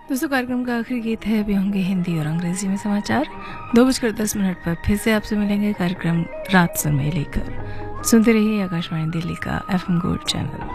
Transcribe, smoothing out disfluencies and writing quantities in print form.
दोस्तों, कार्यक्रम का आखिरी गीत है। अभी होंगे हिंदी और अंग्रेजी में समाचार। 2:10 पर फिर से आपसे मिलेंगे कार्यक्रम रात समय लेकर। सुनते रहिए आकाशवाणी दिल्ली का FM गोल्ड चैनल।